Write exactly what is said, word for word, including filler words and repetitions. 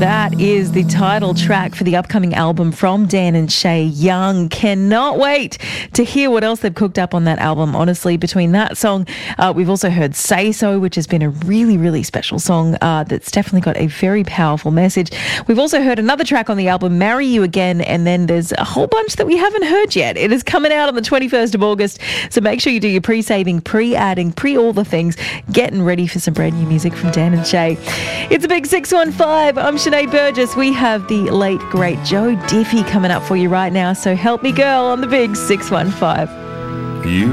That is the title track for the upcoming album from Dan and Shay Young. Cannot wait to hear what else they've cooked up on that album. Honestly, between that song, uh, we've also heard Say So, which has been a really, really special song uh, that's definitely got a very powerful message. We've also heard another track on the album, Marry You Again, and then there's a whole bunch that we haven't heard yet. It is coming out on the twenty-first of August, so make sure you do your pre-saving, pre-adding, pre-all the things, getting ready for some brand new music from Dan and Shay. It's a big six one five. I'm Sinead Burgess. We have the late, great Joe Diffie coming up for you right now. So help me girl on the big six one five. You